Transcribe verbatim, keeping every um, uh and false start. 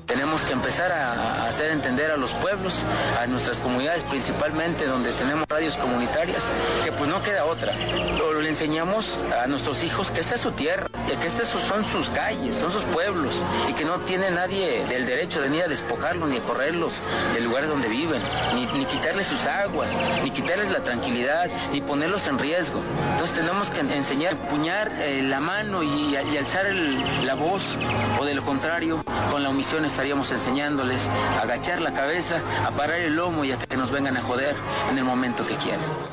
Tenemos que empezar a, a hacer entender a los pueblos, a nuestras comunidades principalmente, donde tenemos radios comunitarias, que pues no queda otra. Lo, le enseñamos a nuestros hijos que esta es su tierra, que estas son sus calles, son sus pueblos, y que no tiene nadie el derecho de ni a despojarlos, ni a correrlos del lugar donde viven, ni, ni quitarles sus aguas, ni quitarles la tranquilidad, ni ponerlos en riesgo. Entonces tenemos que enseñar a empuñar eh, la mano y, y alzar el, la voz, o de lo contrario, con la omisión estaríamos enseñándoles a agachar la cabeza, a parar el lomo y a que nos vengan a joder en el momento que quieran.